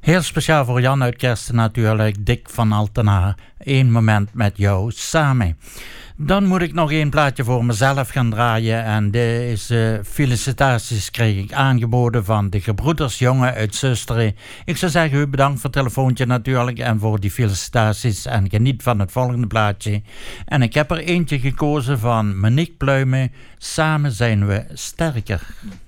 Heel speciaal voor Jan uit Kersten natuurlijk, Dick van Altena. 1 moment met jou samen. Dan moet ik nog 1 plaatje voor mezelf gaan draaien. En deze felicitaties kreeg ik aangeboden van de gebroeders Jonge uit Zusteren. Ik zou zeggen, u bedankt voor het telefoontje natuurlijk en voor die felicitaties. En geniet van het volgende plaatje. En ik heb er eentje gekozen van Monique Pluimen. Samen zijn we sterker.